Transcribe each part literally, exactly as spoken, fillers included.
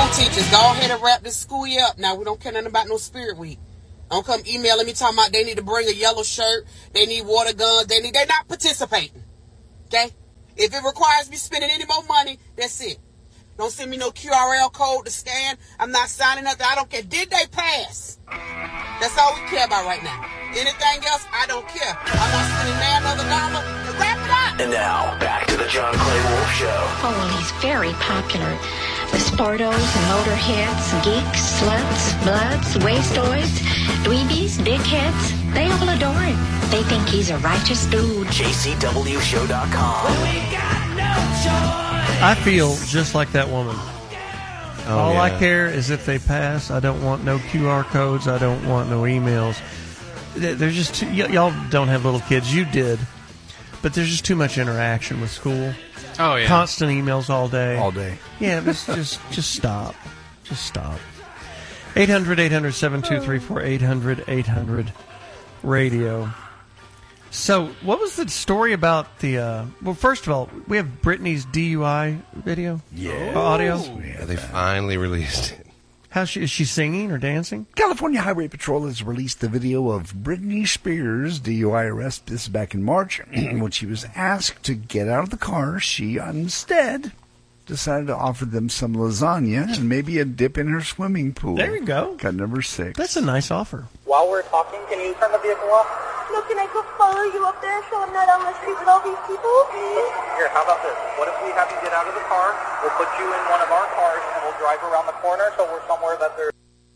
teachers, go ahead and wrap this school year up. Now, we don't care nothing about no Spirit Week. Don't come emailing me talking about they need to bring a yellow shirt, they need water guns, they need, they're not participating. Okay? If it requires me spending any more money, that's it. Don't send me no Q R L code to scan. I'm not signing nothing. I don't care. Did they pass? That's all we care about right now. Anything else, I don't care. I'm not spending man another dollar. Wrap it up. And now, back to the John Clay Wolf Show. Oh, well, he's very popular. The sportos and motorheads, geeks, sluts, bloods, wastoids, dweebies, dickheads, they all adore him. They think he's a righteous dude. J C W show dot com. Well, we got no choice. I feel just like that woman. Oh, All yeah. I care is if they pass. I don't want no Q R codes. I don't want no emails. There's just too, y- y'all don't have little kids. You did, but there's just too much interaction with school. Oh yeah, constant emails all day. All day. Yeah, just just just stop. Just stop. eight hundred, eight hundred, seven two three four, eight hundred, eight hundred radio. So, what was the story about the, uh, well, first of all, we have Brittany's D U I video? Yeah. Audio? Yeah, They finally released it. How's she, is she singing or dancing? California Highway Patrol has released the video of Britney Spears' D U I arrest. This is back in March. When she was asked to get out of the car, she instead decided to offer them some lasagna and maybe a dip in her swimming pool. There you go. Got number six. That's a nice offer. While we're talking, can you turn the vehicle off? No, can I go follow you up there so I'm not on the street with all these people? Here, how about this? What if we have you get out of the car? We'll put you in one of our cars and we'll drive around the corner so we're somewhere that there's...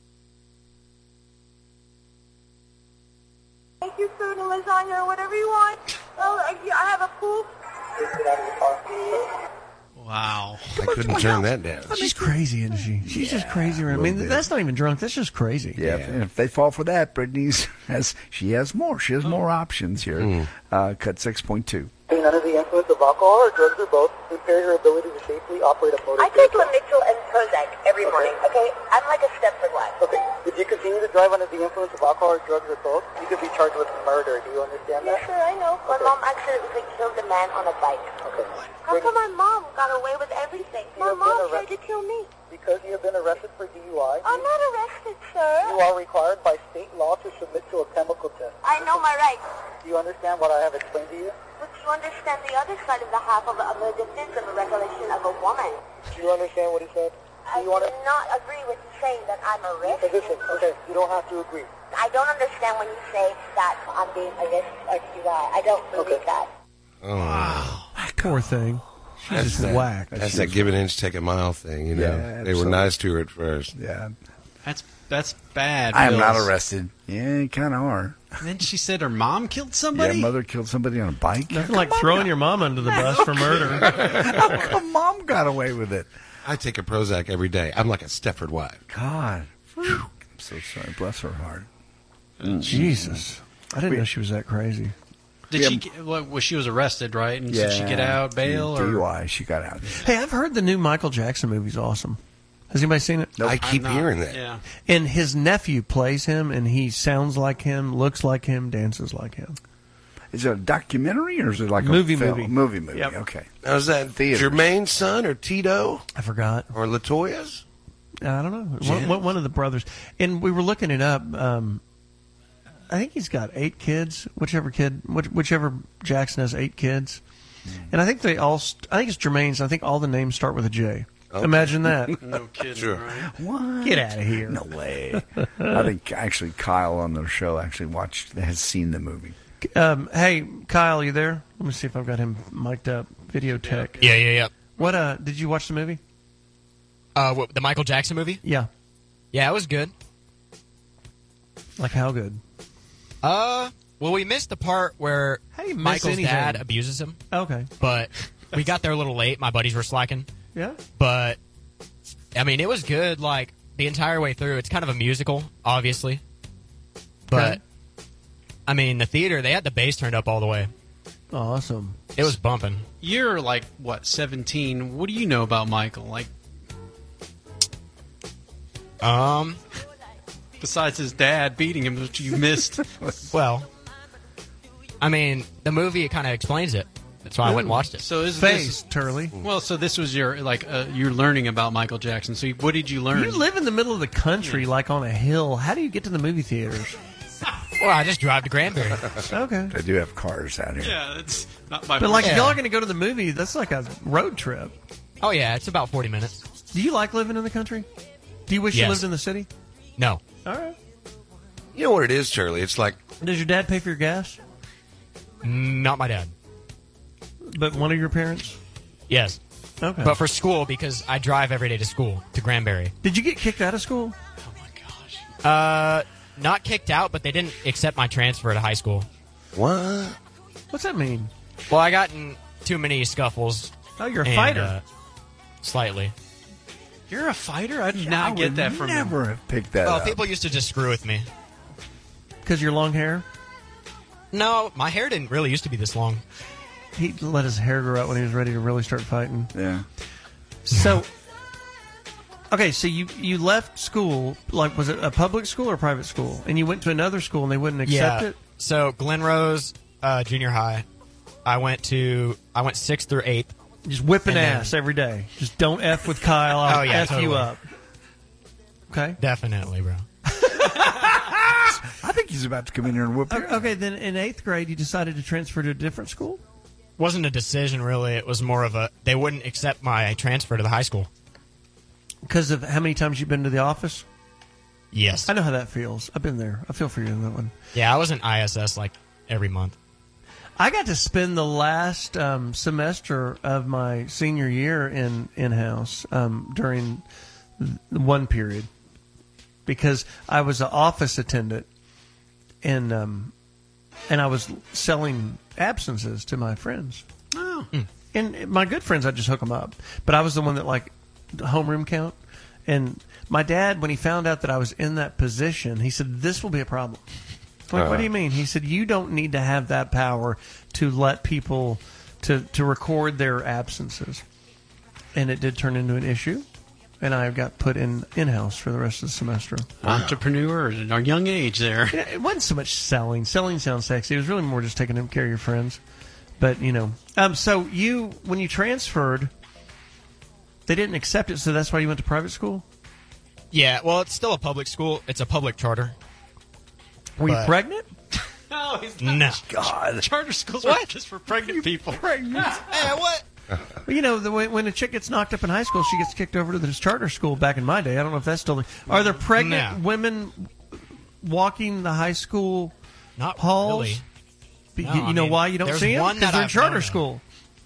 Thank you for the lasagna or whatever you want. Oh, I, I have a pool. Just get out of the car. Wow. I couldn't turn that down. She's crazy, isn't she? She's Yeah, just crazy. I a mean, little that's not even drunk. That's just crazy. Yeah, and if they fall for that, Brittany's has she has more. She has more options here. Mm. Uh, cut six point two. Being under the influence of alcohol or drugs or both impair your ability to safely operate a motor I take vehicle. Lamictal and Prozac every morning, okay? I'm like a Stepford wife. Okay, if you continue to drive under the influence of alcohol or drugs or both, you could be charged with murder. Do you understand Yeah, that? sure, I know. My Okay. mom accidentally killed a man on a bike. Okay. How come my mom got away with everything? My have mom been tried to arrested. kill me. Because you have been arrested for D U I, I'm not arrested, sir. you are required by state law to submit to a chemical test. I know my rights. Do you understand what I have explained to you? But you understand the other side of the half of, of the defense of a recollection of a woman. Do you understand what he said? I Do you want do not agree with you saying that I'm arrested. Position. Okay, you don't have to agree. I don't understand when you say that I'm being arrested or D U I. I don't believe Okay. that. Oh, wow. Poor thing. She's That's just that, whacked. That's that give an inch, take a mile thing, you know. Yeah, they were absolutely. nice to her at first. Yeah, That's that's bad. I am Phils. not arrested. Yeah, you kind of are. And then she said her mom killed Yeah, somebody. mother killed somebody on a bike. Nothing like throwing your mom under the bus for murder. How come mom got away with it? I take a Prozac every day. I'm like a Stepford wife. God, Whew. I'm so sorry. Bless her heart. Jesus. I didn't know she was that crazy. Did Yeah. she? Get, well, well, she was arrested, right? And did she get out bail D U or? I. She got out. Hey, I've heard the new Michael Jackson movie's awesome. Has anybody seen it? I keep not- hearing that. Yeah. And his nephew plays him, and he sounds like him, looks like him, dances like him. Is it a documentary or is it like Movie, a film? movie. Movie, movie. Yep. Okay. Now, is that Theaters. Jermaine's son or Tito I forgot. or Latoya's? I don't know. Jen? One, one of the brothers. And we were looking it up. Um, I think he's got eight kids. Whichever kid, which, whichever Jackson has eight kids. And I think they all. St- I think it's Jermaine's. I think all the names start with a J. Okay. Imagine that. No kidding, Sure. right? What? Get out of here. No way. I think actually Kyle on the show actually watched has seen the movie. Um, hey, Kyle, you there? Let me see if I've got him mic'd up. Video tech. Yeah, yeah, yeah. What? Uh, did you watch the movie? Uh, what, the Michael Jackson movie? Yeah. Yeah, it was good. Like how good? Uh, well, we missed the part where How do you miss Michael's anything? dad abuses him, Okay. but we got there a little late. My buddies were slacking, Yeah. but I mean, it was good. Like the entire way through, it's kind of a musical, obviously, but Okay. I mean, the theater they had the bass turned up all the way. Awesome. It was bumping. You're like what, seventeen? What do you know about Michael? Like, Um, besides his dad beating him, which you missed. well, I mean, the movie kind of explains it. That's why I went and watched it. So is Face, this, Turley. Well, so this was your like uh, you're learning about Michael Jackson. So what did you learn? You live in the middle of the country, like on a hill. How do you get to the movie theaters? Well, I just drive to Granbury. Okay. They do have cars out here. Yeah, it's not my. But like, if Yeah. y'all are going to go to the movie, that's like a road trip. Oh yeah, it's about forty minutes. Do you like living in the country? Do you wish Yes. you lived in the city? No. All right. You know what it is, Charlie? It's like Does your dad pay for your gas? Not my dad. But one of your parents? Yes. Okay. But for school, because I drive every day to school, to Granbury. Did you get kicked out of school? Uh, not kicked out, but they didn't accept my transfer to high school. what? What's that mean? Well, I got in too many scuffles. Oh, you're a and, fighter. uh, slightly. You're a fighter. I did I not get would that from never you. have picked that Well, up. people used to just screw with me. Because your long hair? No, my hair didn't really used to be this long. He let his hair grow out when he was ready to really start fighting. Yeah. So, okay, so you, you left school, like, was it a public school or private school? And you went to another school and they wouldn't accept yeah. it? So Glen Rose uh, Junior High. I went to I went sixth through eighth. Just whipping And then- ass every day. Just don't F with Kyle. I'll Oh, yeah, F you totally. up. Okay? Definitely, bro. I think he's about to come in here and whoop Okay, you. okay, then in eighth grade, you decided to transfer to a different school? Wasn't a decision really. It was more of a they wouldn't accept my transfer to the high school. Because of how many times you've been to the office? Yes. I know how that feels. I've been there. I feel for you in that one. Yeah, I was in I S S like every month. I got to spend the last um, semester of my senior year in in-house um, during th- one period because I was an office attendant and um, and I was selling absences to my friends. Oh. And my good friends, I just hook them up. But I was the one that like homeroom count. And my dad, when he found out that I was in that position, he said, "This will be a problem." I'm like, Uh. what do you mean? He said, "You don't need to have that power to let people to to record their absences." And it did turn into an issue, and I got put in in house for the rest of the semester. Entrepreneur at a young age there. You know, it wasn't so much selling. Selling sounds sexy. It was really more just taking care of your friends. But you know, um, so you when you transferred, they didn't accept it, so that's why you went to private school. Yeah, well, it's still a public school. It's a public charter. Were you But- pregnant? No, he's not. No. God. Charter schools What? are just for pregnant people. Pregnant. Hey, what? Well, you know, the, when, when a chick gets knocked up in high school, she gets kicked over to this charter school. Back in my day, I don't know if that's still. The, are there pregnant No. women walking the high school Not halls? really. Be- No, you I know mean, why you don't there's see them? one Because that they're in I've charter known of. school.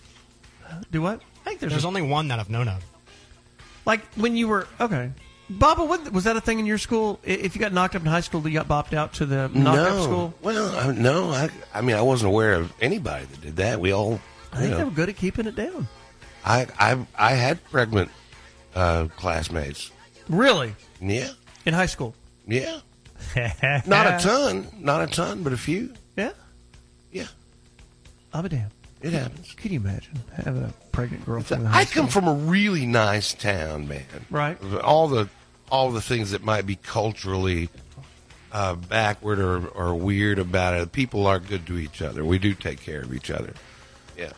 Do what? I think there's, There's a, only one that I've known of. like when you were okay. Baba, what, was that a thing in your school? I- If you got knocked up in high school, you got bopped out to the knocked up school? Well, I, no. I, I mean, I wasn't aware of anybody that did that. We all, I you think they know, were good at keeping it down. I, I, I had pregnant uh, classmates. Really? Yeah, In high school? yeah. Not a ton, not a ton, but a few. Yeah? Yeah, I'll be damned. it happens. Could you imagine having a pregnant girlfriend in high I school? come from a really nice town, man. Right. All the all the things that might be culturally uh, backward or, or weird about it. People are good to each other. We do take care of each other. Yeah.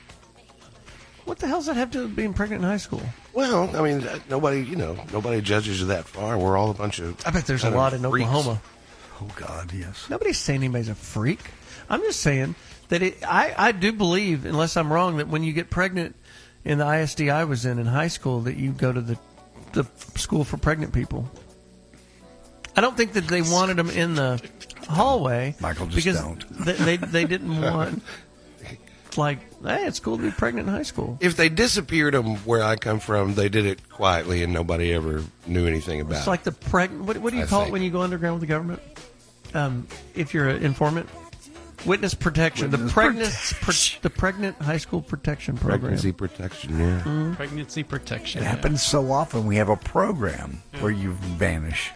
What the hell does that have to do with being pregnant in high school? Well, I mean, uh, nobody, you know, nobody judges you that far. We're all a bunch of. I bet there's a kind of lot in freaks. Oklahoma. Oh, God, yes. Nobody's saying anybody's a freak. I'm just saying that it, I, I do believe, unless I'm wrong, that when you get pregnant in the I S D I was in in high school, that you go to the the school for pregnant people. I don't think that they wanted them in the hallway. Michael, just because don't. They, they they didn't want like, hey, it's cool to be pregnant in high school. If they disappeared them where I come from, they did it quietly and nobody ever knew anything about It's it. like the pregnant. What, what do you I call it think. when you go underground with the government? Um, if you're an informant, witness protection. Witness the pregnant, protection. Pro, the pregnant high school protection program. Pregnancy protection, yeah. Pregnancy protection. It happens so often. We have a program where you vanish.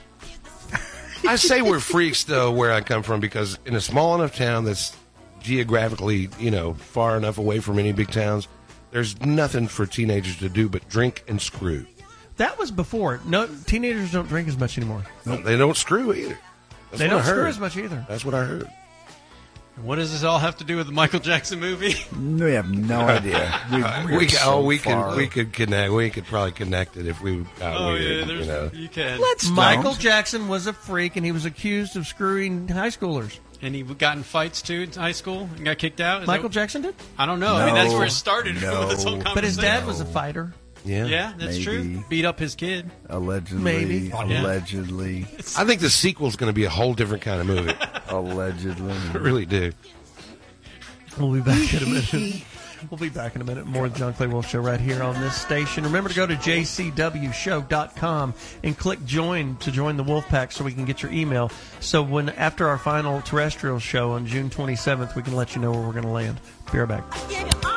I say we're freaks, though, where I come from, because in a small enough town that's geographically, you know, far enough away from any big towns, there's nothing for teenagers to do but drink and screw. That was before. No, teenagers don't drink as much anymore. No, they don't screw either. That's They what don't I heard. screw as much either. That's what I heard. What does this all have to do with the Michael Jackson movie? We have no idea. We, Uh, we're we could, so oh, we far. could we could connect. We could probably connect it if we got Oh, weird. yeah, there's- you know. you can. Let's Michael don't. Jackson was a freak, and he was accused of screwing high schoolers. And he got in fights too in high school and got kicked out. Is Michael that, Jackson did? I don't know. I mean, that's No. where it started No. with this whole conversation. But his dad was a fighter. Yeah. Yeah, that's Maybe. true. Beat up his kid. Allegedly. Maybe. Yeah. Allegedly. I think the sequel's going to be a whole different kind of movie. Allegedly. I really do. We'll be back in a minute. We'll be back in a minute. More of the John Clay Wolf Show right here on this station. Remember to go to j c w show dot com and click join to join the Wolf Pack so we can get your email. So when after our final terrestrial show on June twenty-seventh, we can let you know where we're going to land. Be right back.